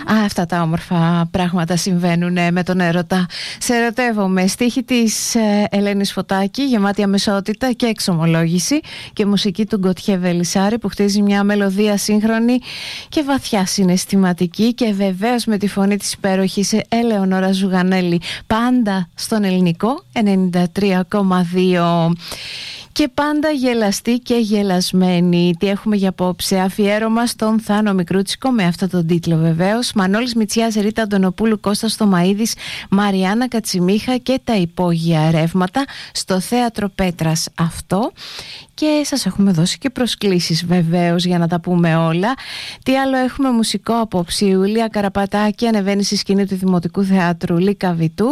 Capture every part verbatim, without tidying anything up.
Α, αυτά τα όμορφα πράγματα συμβαίνουν με τον έρωτα. Σε ερωτεύομαι, στίχη της ε, Ελένης Φωτάκη, γεμάτη αμεσότητα και εξομολόγηση, και μουσική του Γκοτιέ Βελισσάρη, που χτίζει μια μελωδία σύγχρονη και βαθιά συναισθηματική, και βεβαίως με τη φωνή της υπέροχης Ελεονόρα Ζουγανέλη, πάντα στον ελληνικό ενενήντα τρία κόμμα δύο. Και πάντα γελαστή και γελασμένη. Τι έχουμε για απόψε? Αφιέρωμα στον Θάνο Μικρούτσικο, με αυτόν τον τίτλο βεβαίως. Μανώλης Μητσιάς, Ρίτα Αντωνοπούλου, Κώστας Θωμαΐδης, Μαριάννα Κατσιμίχα και τα υπόγεια ρεύματα στο Θέατρο Πέτρας αυτό. Και σας έχουμε δώσει και προσκλήσεις βεβαίως για να τα πούμε όλα. Τι άλλο έχουμε μουσικό απόψε? Η Ιουλία Καραπατάκη ανεβαίνει στη σκηνή του Δημοτικού Θεάτρου Λίκα Βιτού,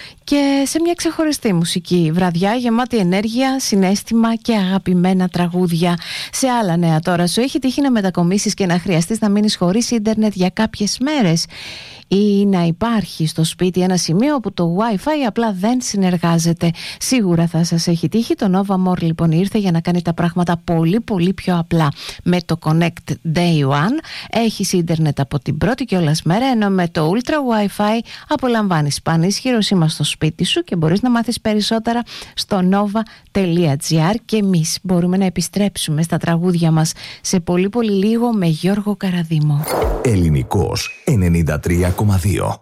και σε μια ξεχωριστή μουσική βραδιά γεμάτη ενέργεια, συναίσθημα και αγαπημένα τραγούδια. Σε άλλα νέα τώρα, σου έχει τύχει να μετακομίσεις και να χρειαστείς να μείνεις χωρίς ίντερνετ για κάποιες μέρες, ή να υπάρχει στο σπίτι ένα σημείο όπου το Wi-Fi απλά δεν συνεργάζεται? Σίγουρα θα σας έχει τύχει. Το Nova More λοιπόν ήρθε για να κάνει τα πράγματα πολύ πολύ πιο απλά. Με το Connect Day One έχεις ίντερνετ από την πρώτη κιόλας μέρα, ενώ με το Ultra Wi-Fi απολαμβάνεις πανίσχυρο σήμα στο σπίτι σου και μπορείς να μάθεις περισσότερα στο nova τελεία gr. Και εμείς μπορούμε να επιστρέψουμε στα τραγούδια μας σε πολύ πολύ λίγο με Γιώργο Καραδίμο. Ελληνικός ενενήντα τρία κόμμα δύο.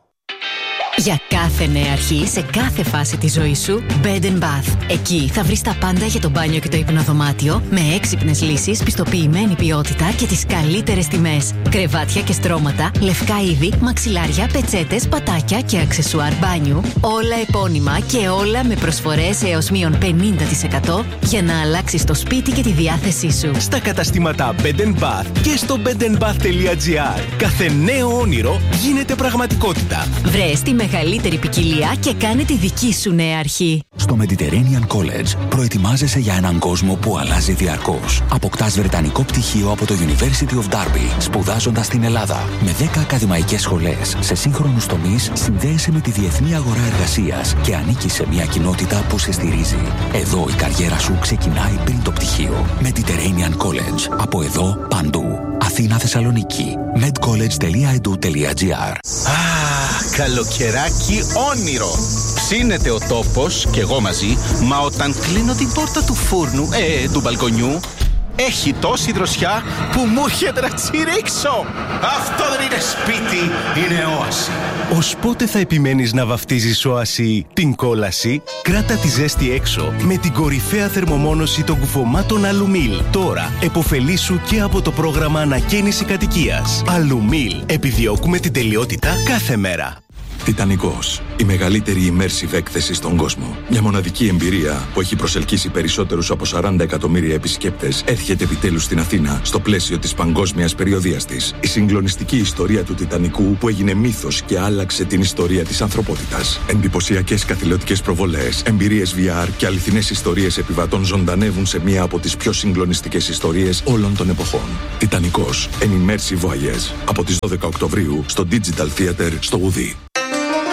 Για κάθε νέα αρχή, σε κάθε φάση της ζωής σου, Bed and Bath. Εκεί θα βρεις τα πάντα για το μπάνιο και το υπνοδωμάτιο, με έξυπνες λύσεις, πιστοποιημένη ποιότητα και τις καλύτερες τιμές. Κρεβάτια και στρώματα, λευκά είδη, μαξιλάρια, πετσέτες, πατάκια και αξεσουάρ μπάνιου. Όλα επώνυμα και όλα με προσφορές έως μείον πενήντα τοις εκατό για να αλλάξεις το σπίτι και τη διάθεσή σου. Στα καταστήματα Bed and Bath και στο bed and bath τελεία gr. Κάθε νέο όνειρο γίνεται πραγματικότητα. Βρες τη μεγαλύτερη ποικιλία και κάνε τη δική σου νέα αρχή. Στο Mediterranean College προετοιμάζεσαι για έναν κόσμο που αλλάζει διαρκώς. Αποκτάς βρετανικό πτυχίο από το University of Derby, σπουδάζοντας στην Ελλάδα. Με δέκα ακαδημαϊκές σχολές σε σύγχρονους τομείς, συνδέεσαι με τη διεθνή αγορά εργασίας και ανήκεις σε μια κοινότητα που σε στηρίζει. Εδώ η καριέρα σου ξεκινάει πριν το πτυχίο. Mediterranean College. Από εδώ παντού. Αθήνα, Θεσσαλονίκη. medcollege τελεία edu τελεία gr. Αχ, καλοκαιράκι όνειρο. Ψήνεται ο τόπος και εγώ μαζί, μα όταν κλείνω την πόρτα του φούρνου, ε, του μπαλκονιού, έχει τόση δροσιά που μου έρχεται να τσιρίξω. Αυτό δεν είναι σπίτι, είναι όαση. Ως πότε θα επιμένεις να βαφτίζεις όαση την κόλαση? Κράτα τη ζέστη έξω με την κορυφαία θερμομόνωση των κουφωμάτων Αλουμίλ. Τώρα εποφελήσου και από το πρόγραμμα ανακαίνιση κατοικίας. Αλουμίλ. Επιδιώκουμε την τελειότητα κάθε μέρα. Τιτανικός. Η μεγαλύτερη immersive έκθεση στον κόσμο. Μια μοναδική εμπειρία που έχει προσελκύσει περισσότερους από σαράντα εκατομμύρια επισκέπτες έρχεται επιτέλους στην Αθήνα στο πλαίσιο της παγκόσμιας περιοδείας της. Η συγκλονιστική ιστορία του Τιτανικού που έγινε μύθος και άλλαξε την ιστορία της ανθρωπότητας. Εντυπωσιακές καθηλωτικές προβολές, εμπειρίες βι αρ και αληθινές ιστορίες επιβατών ζωντανεύουν σε μία από τις πιο συγκλονιστικές ιστορίες όλων των εποχών. Τιτανικός. An immersive voyage. Από τις δώδεκα Οκτωβρίου στο Digital Theater στο Ουδί.